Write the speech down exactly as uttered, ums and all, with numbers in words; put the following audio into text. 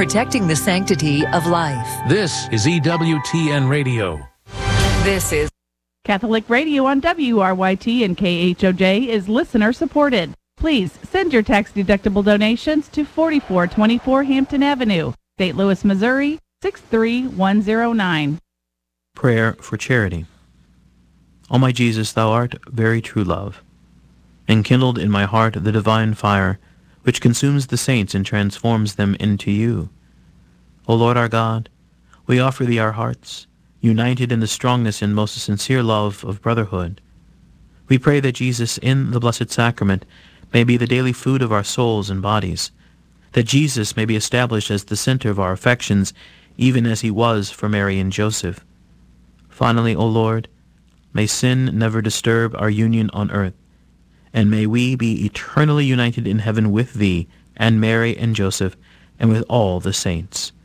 protecting the sanctity of life. This is E W T N Radio. This is Catholic Radio on W R Y T and K H O J is listener supported. Please send your tax-deductible donations to forty-four twenty-four Hampton Avenue, Saint Louis, Missouri, six three one zero nine. Prayer for Charity. O my Jesus, thou art very true love. Enkindled in my heart the divine fire, which consumes the saints and transforms them into you. O Lord our God, we offer thee our hearts, united in the strongness and most sincere love of brotherhood. We pray that Jesus in the Blessed Sacrament may be the daily food of our souls and bodies, that Jesus may be established as the center of our affections, even as he was for Mary and Joseph. Finally, O Lord, may sin never disturb our union on earth, and may we be eternally united in heaven with thee and Mary and Joseph and with all the saints.